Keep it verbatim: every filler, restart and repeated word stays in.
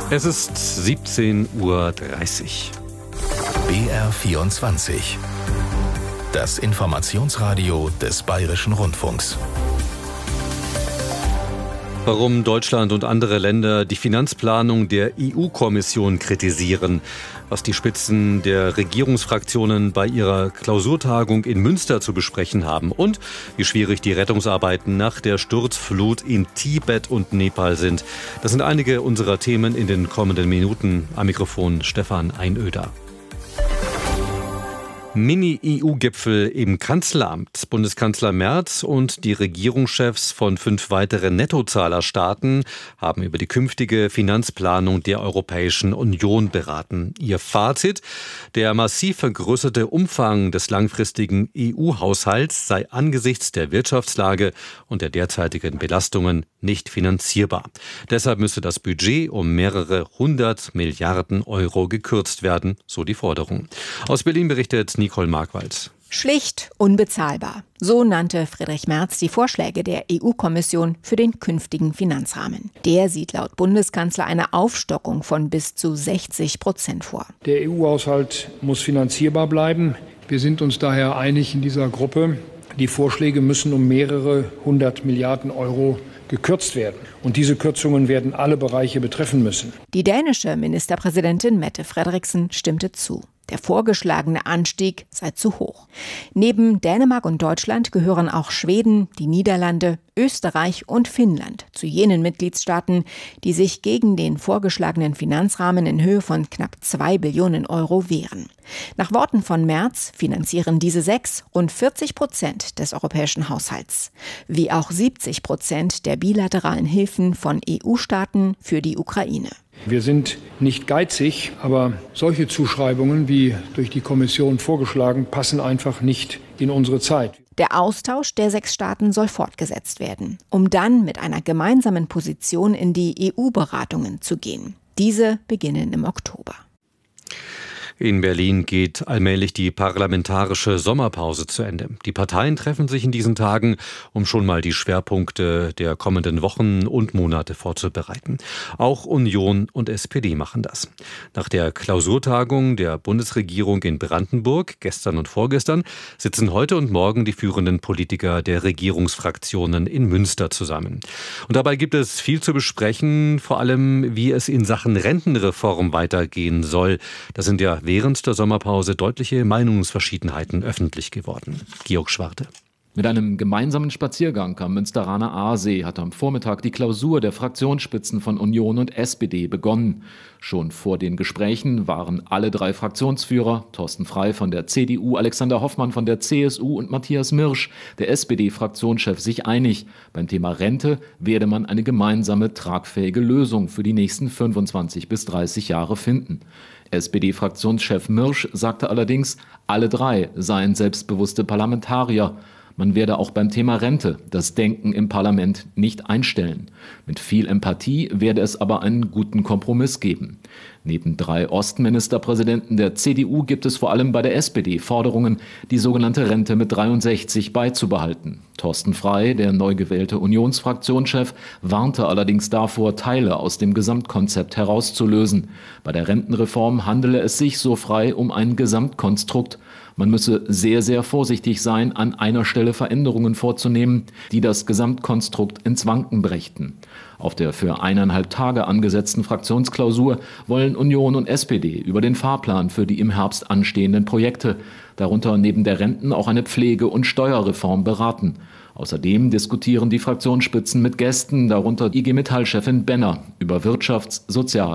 Es ist siebzehn Uhr dreißig. B R vierundzwanzig. Das Informationsradio des Bayerischen Rundfunks. Warum Deutschland und andere Länder die Finanzplanung der E U-Kommission kritisieren, was die Spitzen der Regierungsfraktionen bei ihrer Klausurtagung in Münster zu besprechen haben und wie schwierig die Rettungsarbeiten nach der Sturzflut in Tibet und Nepal sind. Das sind einige unserer Themen in den kommenden Minuten. Am Mikrofon Stefan Einöder. Mini-E U-Gipfel im Kanzleramt. Bundeskanzler Merz und die Regierungschefs von fünf weiteren Nettozahlerstaaten haben über die künftige Finanzplanung der Europäischen Union beraten. Ihr Fazit: Der massiv vergrößerte Umfang des langfristigen E U-Haushalts sei angesichts der Wirtschaftslage und der derzeitigen Belastungen nicht finanzierbar. Deshalb müsse das Budget um mehrere hundert Milliarden Euro gekürzt werden, so die Forderung. Aus Berlin berichtet Nicole Markwald. Schlicht unbezahlbar. So nannte Friedrich Merz die Vorschläge der E U-Kommission für den künftigen Finanzrahmen. Der sieht laut Bundeskanzler eine Aufstockung von bis zu sechzig Prozent vor. Der E U-Haushalt muss finanzierbar bleiben. Wir sind uns daher einig in dieser Gruppe. Die Vorschläge müssen um mehrere hundert Milliarden Euro gekürzt werden. Und diese Kürzungen werden alle Bereiche betreffen müssen. Die dänische Ministerpräsidentin Mette Frederiksen stimmte zu. Der vorgeschlagene Anstieg sei zu hoch. Neben Dänemark und Deutschland gehören auch Schweden, die Niederlande, Österreich und Finnland zu jenen Mitgliedstaaten, die sich gegen den vorgeschlagenen Finanzrahmen in Höhe von knapp zwei Billionen Euro wehren. Nach Worten von Merz finanzieren diese sechs rund vierzig Prozent des europäischen Haushalts, wie auch siebzig Prozent der bilateralen Hilfen von E U-Staaten für die Ukraine. Wir sind nicht geizig, aber solche Zuschreibungen, wie durch die Kommission vorgeschlagen, passen einfach nicht in unsere Zeit. Der Austausch der sechs Staaten soll fortgesetzt werden, um dann mit einer gemeinsamen Position in die E U-Beratungen zu gehen. Diese beginnen im Oktober. In Berlin geht allmählich die parlamentarische Sommerpause zu Ende. Die Parteien treffen sich in diesen Tagen, um schon mal die Schwerpunkte der kommenden Wochen und Monate vorzubereiten. Auch Union und S P D machen das. Nach der Klausurtagung der Bundesregierung in Brandenburg, gestern und vorgestern, sitzen heute und morgen die führenden Politiker der Regierungsfraktionen in Münster zusammen. Und dabei gibt es viel zu besprechen, vor allem wie es in Sachen Rentenreform weitergehen soll. Das sind ja während der Sommerpause deutliche Meinungsverschiedenheiten öffentlich geworden. Georg Schwarte. Mit einem gemeinsamen Spaziergang am Münsteraner Aasee hat am Vormittag die Klausur der Fraktionsspitzen von Union und S P D begonnen. Schon vor den Gesprächen waren alle drei Fraktionsführer, Thorsten Frey von der C D U, Alexander Hoffmann von der C S U und Matthias Mirsch, der S P D-Fraktionschef, sich einig. Beim Thema Rente werde man eine gemeinsame, tragfähige Lösung für die nächsten fünfundzwanzig bis dreißig Jahre finden. S P D-Fraktionschef Mirsch sagte allerdings, alle drei seien selbstbewusste Parlamentarier. Man werde auch beim Thema Rente das Denken im Parlament nicht einstellen. Mit viel Empathie werde es aber einen guten Kompromiss geben. Neben drei Ostministerpräsidenten der C D U gibt es vor allem bei der S P D Forderungen, die sogenannte Rente mit dreiundsechzig beizubehalten. Thorsten Frey, der neu gewählte Unionsfraktionschef, warnte allerdings davor, Teile aus dem Gesamtkonzept herauszulösen. Bei der Rentenreform handele es sich, so Frey, um ein Gesamtkonstrukt. Man müsse sehr, sehr vorsichtig sein, an einer Stelle Veränderungen vorzunehmen, die das Gesamtkonstrukt ins Wanken brächten. Auf der für eineinhalb Tage angesetzten Fraktionsklausur wollen Union und S P D über den Fahrplan für die im Herbst anstehenden Projekte, darunter neben der Renten auch eine Pflege- und Steuerreform, beraten. Außerdem diskutieren die Fraktionsspitzen mit Gästen, darunter I G Metall-Chefin Benner, über Wirtschafts-, Sozial-